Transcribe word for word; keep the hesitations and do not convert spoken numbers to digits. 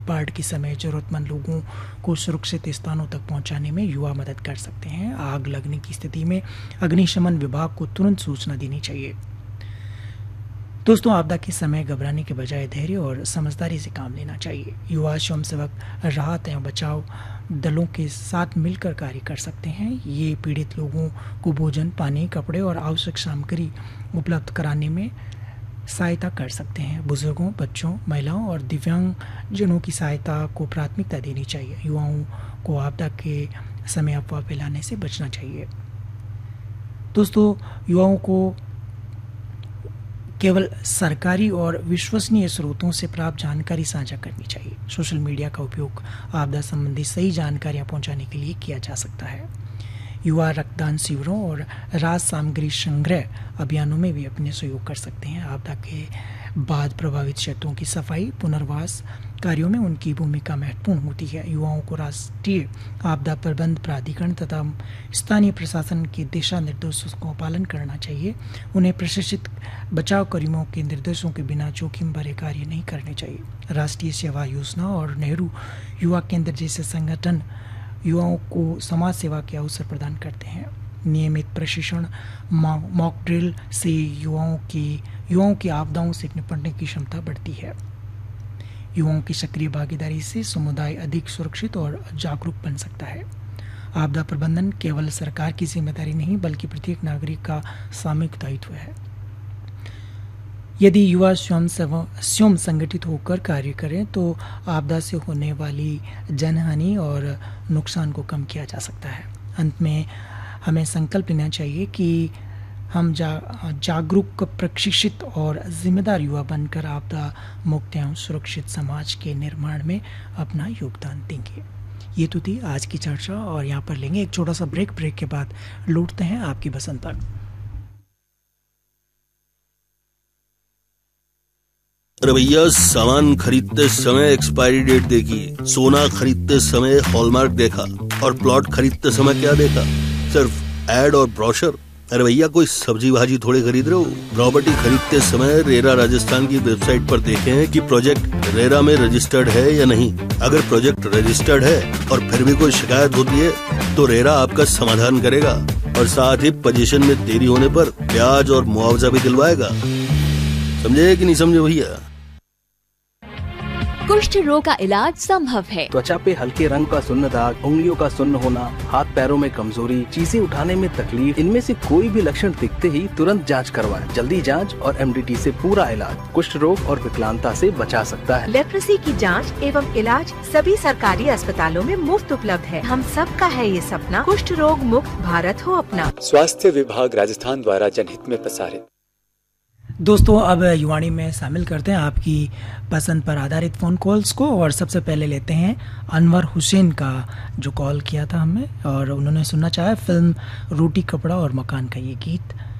बाढ़ के समय जरूरतमंद लोगों को सुरक्षित स्थानों तक पहुंचाने में युवा मदद कर सकते हैं। आग लगने की स्थिति में अग्निशमन विभाग को तुरंत सूचना देनी चाहिए। दोस्तों, आपदा के समय घबराने के बजाय धैर्य और समझदारी से काम लेना चाहिए। युवा स्वयंसेवक राहत एवं बचाव दलों के साथ मिलकर कार्य कर सकते हैं। ये पीड़ित लोगों को भोजन, पानी, कपड़े और आवश्यक सामग्री उपलब्ध कराने में सहायता कर सकते हैं। बुजुर्गों, बच्चों, महिलाओं और दिव्यांगजनों की सहायता को प्राथमिकता देनी चाहिए। युवाओं को आपदा के समय अफवाह फैलाने से बचना चाहिए। दोस्तों, युवाओं को केवल सरकारी और विश्वसनीय स्रोतों से प्राप्त जानकारी साझा करनी चाहिए। सोशल मीडिया का उपयोग आपदा संबंधी सही जानकारियां पहुंचाने के लिए किया जा सकता है। युवा रक्तदान शिविरों और राहत सामग्री संग्रह अभियानों में भी अपने सहयोग कर सकते हैं। आपदा के बाद प्रभावित क्षेत्रों की सफाई, पुनर्वास कार्यों में उनकी भूमिका महत्वपूर्ण होती है। युवाओं को राष्ट्रीय आपदा प्रबंध प्राधिकरण तथा स्थानीय प्रशासन के दिशा निर्देशों का पालन करना चाहिए। उन्हें प्रशिक्षित बचाव कर्मियों के निर्देशों के बिना जोखिम भरे कार्य नहीं करने चाहिए। राष्ट्रीय सेवा योजना और नेहरू युवा केंद्र जैसे संगठन युवाओं को समाज सेवा के अवसर प्रदान करते हैं। नियमित प्रशिक्षण, मॉक ड्रिल से युवाओं की युवाओं की आपदाओं से निपटने की क्षमता बढ़ती है। युवाओं की सक्रिय भागीदारी से समुदाय अधिक सुरक्षित और जागरूक बन सकता है। आपदा प्रबंधन केवल सरकार की जिम्मेदारी नहीं, बल्कि प्रत्येक नागरिक का सामूहिक दायित्व है। यदि युवा स्वयं स्वयं संगठित होकर कार्य करें तो आपदा से होने वाली जनहानि और नुकसान को कम किया जा सकता है। अंत में हमें संकल्प लेना चाहिए कि हम जा, जागरूक, प्रशिक्षित और जिम्मेदार युवा बनकर आपदा मुक्त एवं सुरक्षित समाज के निर्माण में अपना योगदान देंगे। ये तो थी आज की चर्चा और यहाँ पर लेंगे एक छोटा सा ब्रेक। ब्रेक के बाद लौटते हैं आपकी बसंत तक। अरे भैया, सामान खरीदते समय एक्सपायरी डेट देखिए, सोना खरीदते समय हॉलमार्क देखा और प्लॉट खरीदते समय क्या देखा? सिर्फ एड और ब्रोशर। अरे भैया, कोई सब्जी भाजी थोड़े खरीद रहे हो। प्रॉपर्टी खरीदते समय रेरा राजस्थान की वेबसाइट पर देखें कि प्रोजेक्ट रेरा में रजिस्टर्ड है या नहीं। अगर प्रोजेक्ट रजिस्टर्ड है और फिर भी कोई शिकायत होती है तो रेरा आपका समाधान करेगा और साथ ही पोजीशन में देरी होने पर ब्याज और मुआवजा भी दिलवाएगा। समझे कि नहीं समझे भैया? कुष्ठ रोग का इलाज संभव है। त्वचा पे हल्के रंग का सुन्न दाग, उंगलियों का सुन्न होना, हाथ पैरों में कमजोरी, चीजें उठाने में तकलीफ, इनमें से कोई भी लक्षण दिखते ही तुरंत जांच करवाएं। जल्दी जांच और एमडीटी से पूरा इलाज कुष्ठ रोग और विकलांगता से बचा सकता है। लेप्रेसी की जांच एवं इलाज सभी सरकारी अस्पतालों में मुफ्त उपलब्ध है। हम सबका है ये सपना, कुष्ठ रोग मुक्त भारत हो अपना। स्वास्थ्य विभाग राजस्थान द्वारा जनहित में प्रसारित। दोस्तों, अब युवाणी में शामिल करते हैं आपकी पसंद पर आधारित फ़ोन कॉल्स को और सबसे पहले लेते हैं अनवर हुसैन का, जो कॉल किया था हमें और उन्होंने सुनना चाहा फिल्म रोटी कपड़ा और मकान का ये गीत।